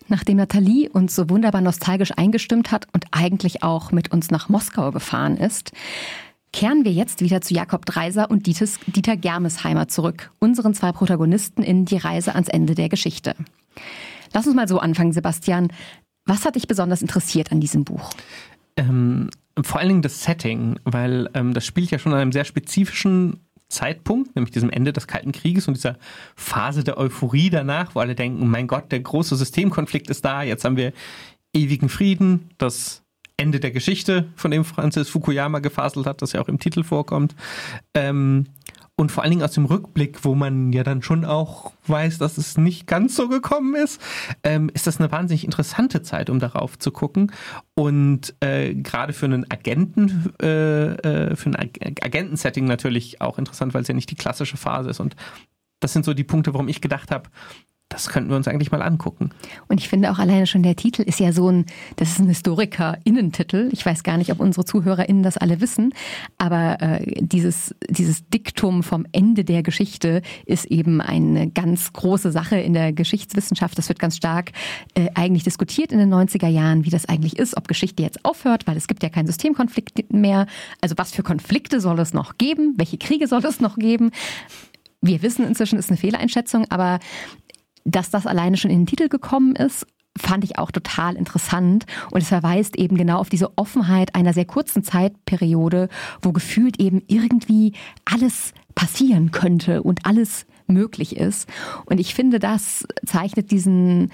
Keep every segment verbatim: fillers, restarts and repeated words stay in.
Nachdem Nathalie uns so wunderbar nostalgisch eingestimmt hat und eigentlich auch mit uns nach Moskau gefahren ist, kehren wir jetzt wieder zu Jakob Dreiser und Dietes, Dieter Germesheimer zurück, unseren zwei Protagonisten in Die Reise ans Ende der Geschichte. Lass uns mal so anfangen, Sebastian. Was hat dich besonders interessiert an diesem Buch? Ähm, vor allen Dingen das Setting, weil ähm, das spielt ja schon an einem sehr spezifischen Zeitpunkt, nämlich diesem Ende des Kalten Krieges und dieser Phase der Euphorie danach, wo alle denken, mein Gott, der große Systemkonflikt ist da, jetzt haben wir ewigen Frieden, das Ende der Geschichte, von dem Francis Fukuyama gefaselt hat, das ja auch im Titel vorkommt. Ähm, und vor allen Dingen aus dem Rückblick, wo man ja dann schon auch weiß, dass es nicht ganz so gekommen ist, ähm, ist das eine wahnsinnig interessante Zeit, um darauf zu gucken. Und äh, gerade für einen Agenten, äh, äh, für ein Ag- Agentensetting natürlich auch interessant, weil es ja nicht die klassische Phase ist. Und das sind so die Punkte, warum ich gedacht habe, das könnten wir uns eigentlich mal angucken. Und ich finde auch alleine schon der Titel ist ja so ein, das ist ein Historiker-Innentitel. Ich weiß gar nicht, ob unsere ZuhörerInnen das alle wissen, aber äh, dieses, dieses Diktum vom Ende der Geschichte ist eben eine ganz große Sache in der Geschichtswissenschaft. Das wird ganz stark äh, eigentlich diskutiert in den neunziger Jahren, wie das eigentlich ist, ob Geschichte jetzt aufhört, weil es gibt ja keinen Systemkonflikt mehr. Also was für Konflikte soll es noch geben? Welche Kriege soll es noch geben? Wir wissen inzwischen, ist eine Fehleinschätzung, aber dass das alleine schon in den Titel gekommen ist, fand ich auch total interessant. Und es verweist eben genau auf diese Offenheit einer sehr kurzen Zeitperiode, wo gefühlt eben irgendwie alles passieren könnte und alles möglich ist. Und ich finde, das zeichnet diesen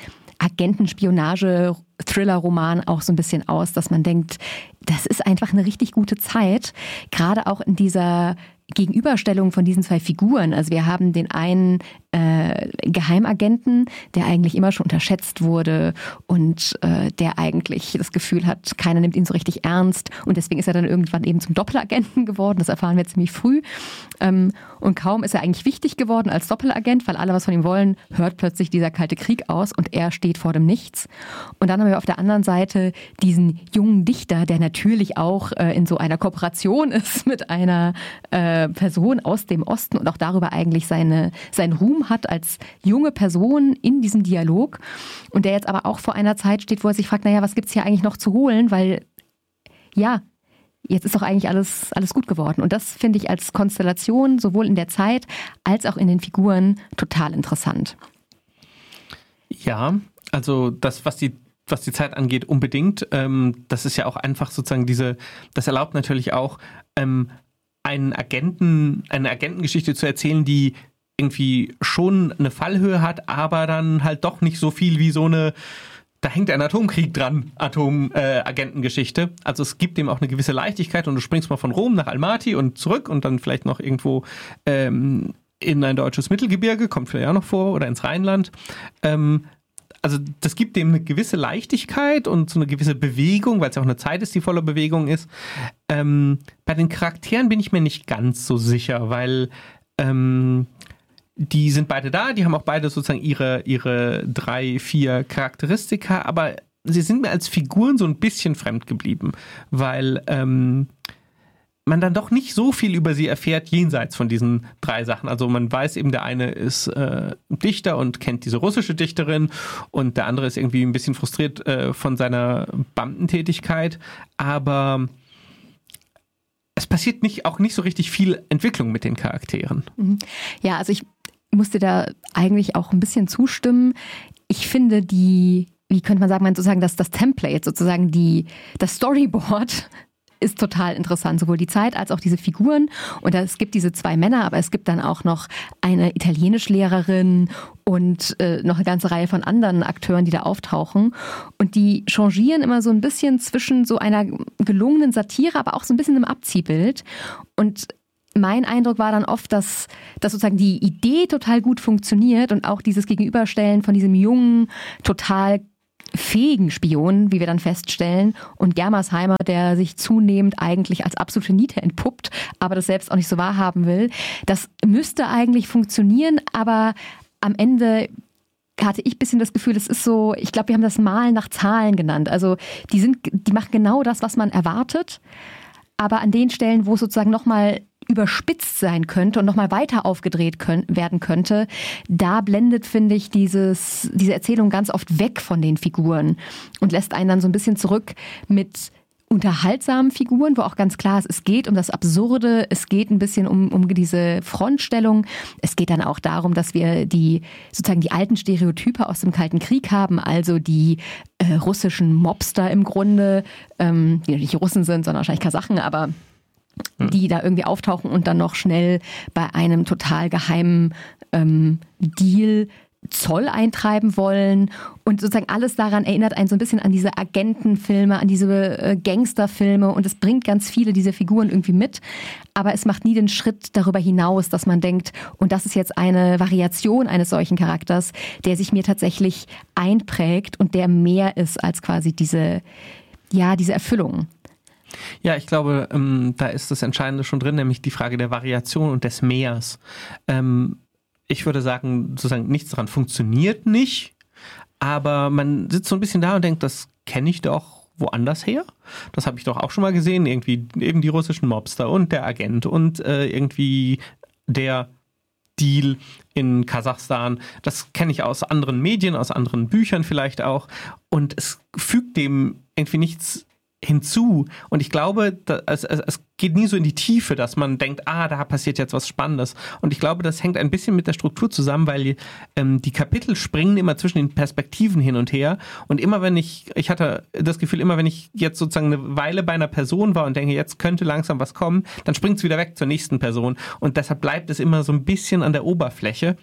Agentenspionage-Thriller-Roman auch so ein bisschen aus, dass man denkt, das ist einfach eine richtig gute Zeit, gerade auch in dieser Gegenüberstellung von diesen zwei Figuren. Also wir haben den einen äh, Geheimagenten, der eigentlich immer schon unterschätzt wurde und äh, der eigentlich das Gefühl hat, keiner nimmt ihn so richtig ernst und deswegen ist er dann irgendwann eben zum Doppelagenten geworden. Das erfahren wir ziemlich früh. Ähm, und kaum ist er eigentlich wichtig geworden als Doppelagent, weil alle was von ihm wollen, hört plötzlich dieser Kalte Krieg aus und er steht vor dem Nichts. Und dann haben wir auf der anderen Seite diesen jungen Dichter, der natürlich auch äh, in so einer Kooperation ist mit einer äh, Person aus dem Osten und auch darüber eigentlich seine, seinen Ruhm hat als junge Person in diesem Dialog und der jetzt aber auch vor einer Zeit steht, wo er sich fragt, naja, was gibt's hier eigentlich noch zu holen, weil ja, jetzt ist doch eigentlich alles, alles gut geworden. Und das finde ich als Konstellation sowohl in der Zeit als auch in den Figuren total interessant. Ja, also das, was die was die Zeit angeht, unbedingt. Ähm, das ist ja auch einfach sozusagen diese, das erlaubt natürlich auch, ähm, einen Agenten, eine Agentengeschichte zu erzählen, die irgendwie schon eine Fallhöhe hat, aber dann halt doch nicht so viel wie so eine, da hängt ein Atomkrieg dran, Atom-Agentengeschichte. Äh, also es gibt dem auch eine gewisse Leichtigkeit und du springst mal von Rom nach Almaty und zurück und dann vielleicht noch irgendwo ähm, in ein deutsches Mittelgebirge, kommt vielleicht auch noch vor, oder ins Rheinland. Ähm, Also das gibt dem eine gewisse Leichtigkeit und so eine gewisse Bewegung, weil es ja auch eine Zeit ist, die voller Bewegung ist. Ähm, bei den Charakteren bin ich mir nicht ganz so sicher, weil ähm, die sind beide da, die haben auch beide sozusagen ihre, ihre drei, vier Charakteristika, aber sie sind mir als Figuren so ein bisschen fremd geblieben, weil ähm, man dann doch nicht so viel über sie erfährt, jenseits von diesen drei Sachen. Also man weiß eben, der eine ist äh, Dichter und kennt diese russische Dichterin und der andere ist irgendwie ein bisschen frustriert äh, von seiner Beamtentätigkeit, aber es passiert nicht, auch nicht so richtig viel Entwicklung mit den Charakteren. Ja, also ich musste da eigentlich auch ein bisschen zustimmen. Ich finde die, wie könnte man sagen, man sozusagen das, das Template, sozusagen die, das Storyboard ist total interessant, sowohl die Zeit als auch diese Figuren. Und es gibt diese zwei Männer, aber es gibt dann auch noch eine Italienischlehrerin und äh, noch eine ganze Reihe von anderen Akteuren, die da auftauchen. Und die changieren immer so ein bisschen zwischen so einer gelungenen Satire, aber auch so ein bisschen einem Abziehbild. Und mein Eindruck war dann oft, dass, dass sozusagen die Idee total gut funktioniert und auch dieses Gegenüberstellen von diesem jungen, total fähigen Spion, wie wir dann feststellen, und Germesheimer, der sich zunehmend eigentlich als absolute Niete entpuppt, aber das selbst auch nicht so wahrhaben will. Das müsste eigentlich funktionieren, aber am Ende hatte ich ein bisschen das Gefühl, es ist so, ich glaube, wir haben das Malen nach Zahlen genannt. Also die sind, die machen genau das, was man erwartet, aber an den Stellen, wo es sozusagen nochmal überspitzt sein könnte und nochmal weiter aufgedreht können, werden könnte, da blendet, finde ich, dieses, diese Erzählung ganz oft weg von den Figuren und lässt einen dann so ein bisschen zurück mit unterhaltsamen Figuren, wo auch ganz klar ist, es geht um das Absurde, es geht ein bisschen um, um diese Frontstellung. Es geht dann auch darum, dass wir die sozusagen die alten Stereotype aus dem Kalten Krieg haben, also die äh, russischen Mobster im Grunde, ähm, die nicht Russen sind, sondern wahrscheinlich Kasachen, aber die da irgendwie auftauchen und dann noch schnell bei einem total geheimen ähm, Deal Zoll eintreiben wollen und sozusagen alles daran erinnert einen so ein bisschen an diese Agentenfilme, an diese äh, Gangsterfilme und es bringt ganz viele dieser Figuren irgendwie mit, aber es macht nie den Schritt darüber hinaus, dass man denkt, und das ist jetzt eine Variation eines solchen Charakters, der sich mir tatsächlich einprägt und der mehr ist als quasi diese, ja, diese Erfüllung. Ja, ich glaube, ähm, da ist das Entscheidende schon drin, nämlich die Frage der Variation und des Mehrs. Ähm, ich würde sagen, sozusagen nichts daran funktioniert nicht, aber man sitzt so ein bisschen da und denkt, das kenne ich doch woanders her. Das habe ich doch auch schon mal gesehen, irgendwie eben die russischen Mobster und der Agent und äh, irgendwie der Deal in Kasachstan. Das kenne ich aus anderen Medien, aus anderen Büchern vielleicht auch und es fügt dem irgendwie nichts hinzu. Und ich glaube, es, es, es geht nie so in die Tiefe, dass man denkt, ah, da passiert jetzt was Spannendes. Und ich glaube, das hängt ein bisschen mit der Struktur zusammen, weil ähm, die Kapitel springen immer zwischen den Perspektiven hin und her. Und immer wenn ich, ich hatte das Gefühl, immer wenn ich jetzt sozusagen eine Weile bei einer Person war und denke, jetzt könnte langsam was kommen, dann springt es wieder weg zur nächsten Person. Und deshalb bleibt es immer so ein bisschen an der Oberfläche.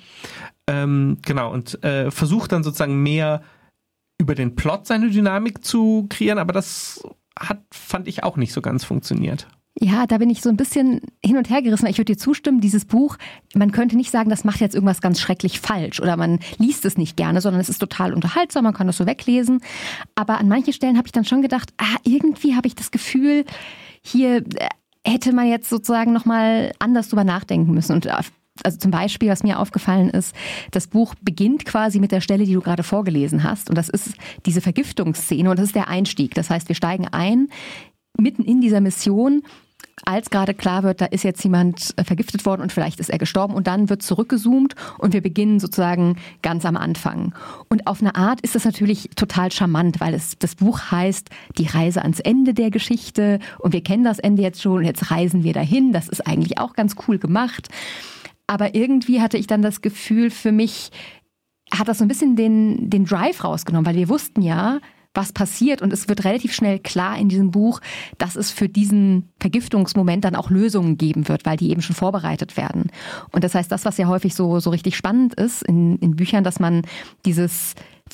Ähm, genau, und äh, versucht dann sozusagen mehr über den Plot seine Dynamik zu kreieren, aber das hat, fand ich, auch nicht so ganz funktioniert. Ja, da bin ich so ein bisschen hin und her gerissen. Ich würde dir zustimmen, dieses Buch, man könnte nicht sagen, das macht jetzt irgendwas ganz schrecklich falsch oder man liest es nicht gerne, sondern es ist total unterhaltsam, man kann das so weglesen. Aber an manchen Stellen habe ich dann schon gedacht, ah, irgendwie habe ich das Gefühl, hier hätte man jetzt sozusagen nochmal anders drüber nachdenken müssen. Und also zum Beispiel, was mir aufgefallen ist, das Buch beginnt quasi mit der Stelle, die du gerade vorgelesen hast. Und das ist diese Vergiftungsszene und das ist der Einstieg. Das heißt, wir steigen ein mitten in dieser Mission, als gerade klar wird, da ist jetzt jemand vergiftet worden und vielleicht ist er gestorben und dann wird zurückgezoomt und wir beginnen sozusagen ganz am Anfang. Und auf eine Art ist das natürlich total charmant, weil es, das Buch heißt Die Reise ans Ende der Geschichte und wir kennen das Ende jetzt schon und jetzt reisen wir dahin. Das ist eigentlich auch ganz cool gemacht. Aber irgendwie hatte ich dann das Gefühl, für mich hat das so ein bisschen den, den Drive rausgenommen, weil wir wussten ja, was passiert und es wird relativ schnell klar in diesem Buch, dass es für diesen Vergiftungsmoment dann auch Lösungen geben wird, weil die eben schon vorbereitet werden. Und das heißt, das, was ja häufig so, so richtig spannend ist in, in Büchern, dass man dieses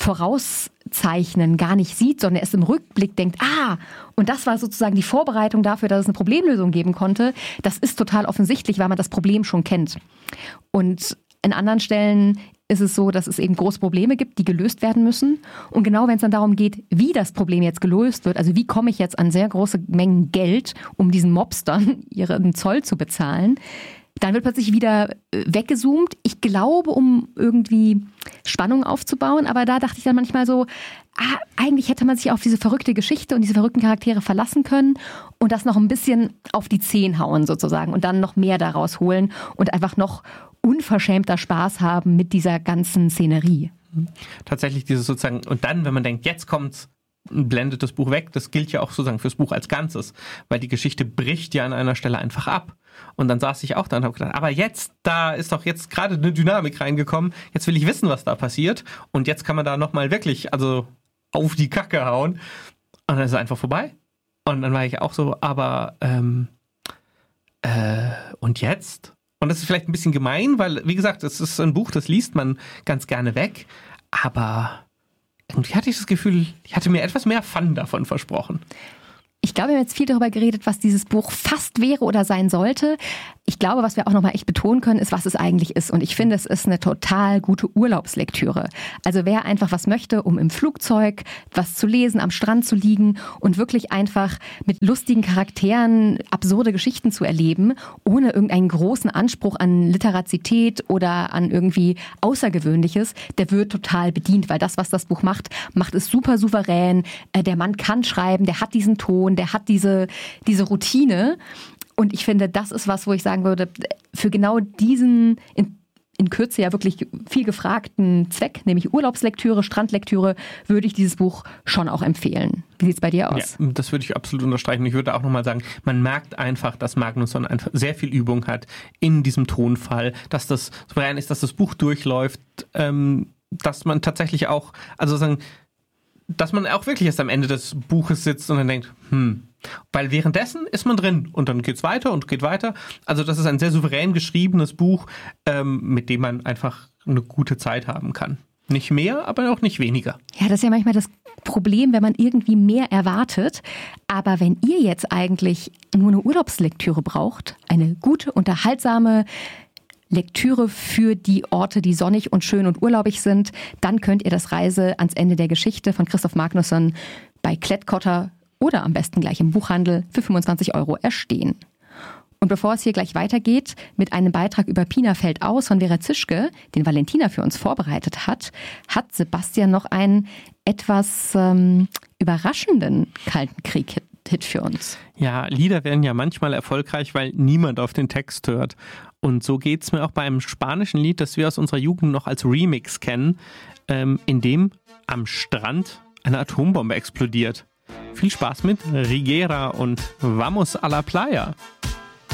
Vorauszeichnen gar nicht sieht, sondern erst im Rückblick denkt, ah, und das war sozusagen die Vorbereitung dafür, dass es eine Problemlösung geben konnte. Das ist total offensichtlich, weil man das Problem schon kennt. Und an anderen Stellen ist es so, dass es eben große Probleme gibt, die gelöst werden müssen. Und genau wenn es dann darum geht, wie das Problem jetzt gelöst wird, also wie komme ich jetzt an sehr große Mengen Geld, um diesen Mobstern ihren Zoll zu bezahlen, dann wird plötzlich wieder weggezoomt. Ich glaube, um irgendwie Spannung aufzubauen, aber da dachte ich dann manchmal so, ah, eigentlich hätte man sich auf diese verrückte Geschichte und diese verrückten Charaktere verlassen können und das noch ein bisschen auf die Zehen hauen sozusagen und dann noch mehr daraus holen und einfach noch unverschämter Spaß haben mit dieser ganzen Szenerie. Tatsächlich dieses sozusagen, und dann, wenn man denkt, jetzt kommt's, blendet das Buch weg, das gilt ja auch sozusagen fürs Buch als Ganzes, weil die Geschichte bricht ja an einer Stelle einfach ab. Und dann saß ich auch da und habe gedacht, aber jetzt, da ist doch jetzt gerade eine Dynamik reingekommen, jetzt will ich wissen, was da passiert und jetzt kann man da nochmal wirklich, also auf die Kacke hauen und dann ist es einfach vorbei. Und dann war ich auch so, aber ähm, äh, und jetzt? Und das ist vielleicht ein bisschen gemein, weil, wie gesagt, es ist ein Buch, das liest man ganz gerne weg, aber irgendwie hatte ich das Gefühl, ich hatte mir etwas mehr Fun davon versprochen. Ich glaube, wir haben jetzt viel darüber geredet, was dieses Buch fast wäre oder sein sollte. Ich glaube, was wir auch nochmal echt betonen können, ist, was es eigentlich ist. Und ich finde, es ist eine total gute Urlaubslektüre. Also wer einfach was möchte, um im Flugzeug was zu lesen, am Strand zu liegen und wirklich einfach mit lustigen Charakteren absurde Geschichten zu erleben, ohne irgendeinen großen Anspruch an Literazität oder an irgendwie Außergewöhnliches, der wird total bedient. Weil das, was das Buch macht, macht es super souverän. Der Mann kann schreiben, der hat diesen Ton, der hat diese, diese Routine. Und ich finde, das ist was, wo ich sagen würde, für genau diesen in, in Kürze ja wirklich viel gefragten Zweck, nämlich Urlaubslektüre, Strandlektüre, würde ich dieses Buch schon auch empfehlen. Wie sieht es bei dir aus? Ja, das würde ich absolut unterstreichen. Ich würde auch nochmal sagen, man merkt einfach, dass Magnusson einfach sehr viel Übung hat in diesem Tonfall, dass das souverän ist, dass das Buch durchläuft, ähm, dass man tatsächlich auch, also sagen, dass man auch wirklich erst am Ende des Buches sitzt und dann denkt, hm, weil währenddessen ist man drin und dann geht's weiter und geht weiter. Also das ist ein sehr souverän geschriebenes Buch, ähm, mit dem man einfach eine gute Zeit haben kann. Nicht mehr, aber auch nicht weniger. Ja, das ist ja manchmal das Problem, wenn man irgendwie mehr erwartet. Aber wenn ihr jetzt eigentlich nur eine Urlaubslektüre braucht, eine gute, unterhaltsame Lektüre für die Orte, die sonnig und schön und urlaubig sind, dann könnt ihr das Reise ans Ende der Geschichte von Christoph Magnusson bei Klett-Cotta oder am besten gleich im Buchhandel für fünfundzwanzig Euro erstehen. Und bevor es hier gleich weitergeht mit einem Beitrag über Pina fällt aus von Vera Zischke, den Valentina für uns vorbereitet hat, hat Sebastian noch einen etwas ähm, überraschenden Kalten Krieg-Hit für uns. Ja, Lieder werden ja manchmal erfolgreich, weil niemand auf den Text hört. Und so geht es mir auch bei einem spanischen Lied, das wir aus unserer Jugend noch als Remix kennen, ähm, in dem am Strand eine Atombombe explodiert. Viel Spaß mit Riguera und Vamos a la Playa.